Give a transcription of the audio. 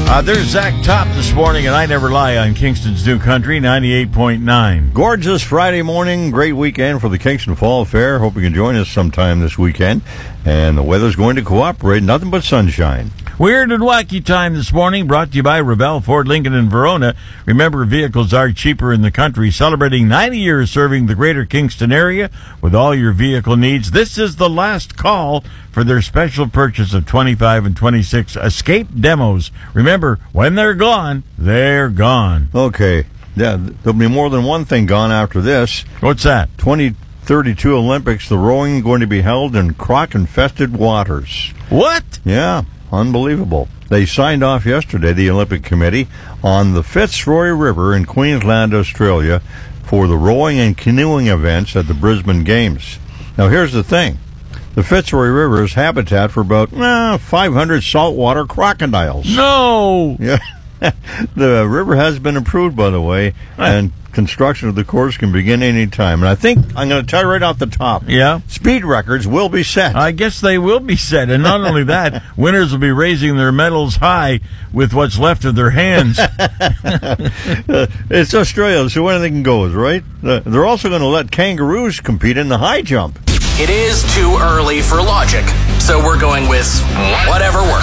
There's Zach Top this morning, and I Never Lie on Kingston's New Country, 98.9. Gorgeous Friday morning, great weekend for the Kingston Fall Fair. Hope you can join us sometime this weekend. And the weather's going to cooperate, nothing but sunshine. Weird and Wacky Time this morning, brought to you by Revell, Ford, Lincoln, and Verona. Remember, vehicles are cheaper in the country, celebrating 90 years serving the greater Kingston area with all your vehicle needs. This is the last call for their special purchase of 25 and 26 Escape demos. Remember, when they're gone, they're gone. Okay, yeah, there'll be more than one thing gone after this. What's that? 2032 Olympics, the rowing going to be held in croc-infested waters. What? Yeah. Unbelievable. They signed off yesterday, the Olympic Committee, on the Fitzroy River in Queensland, Australia, for the rowing and canoeing events at the Brisbane Games. Now, here's the thing. The Fitzroy River is habitat for about 500 saltwater crocodiles. No! Yeah. The river has been approved, by the way, and construction of the course can begin any time. And I think I'm going to tell you right off the top. Yeah? Speed records will be set. I guess they will be set. And not only that, winners will be raising their medals high with what's left of their hands. It's Australia, so anything goes, right? They're also going to let kangaroos compete in the high jump. It is too early for logic, so we're going with whatever works.